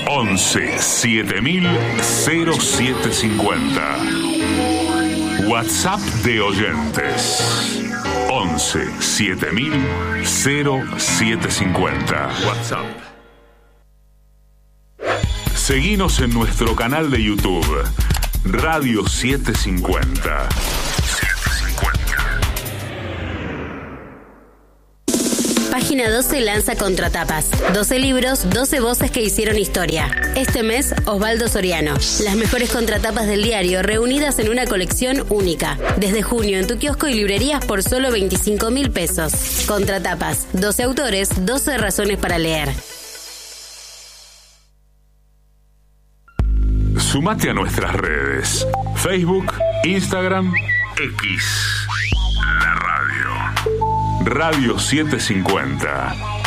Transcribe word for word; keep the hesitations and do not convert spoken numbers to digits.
once siete mil cero siete cincuenta. WhatsApp de oyentes once siete mil cero siete cincuenta. WhatsApp. Seguinos en nuestro canal de YouTube, Radio setecientos cincuenta. Página doce lanza Contratapas. doce libros, doce voces que hicieron historia. Este mes, Osvaldo Soriano. Las mejores contratapas del diario reunidas en una colección única. Desde junio en tu kiosco y librerías por solo veinticinco mil pesos. Contratapas. doce autores, doce razones para leer. Sumate a nuestras redes: Facebook, Instagram, X. La radio. Radio setecientos cincuenta.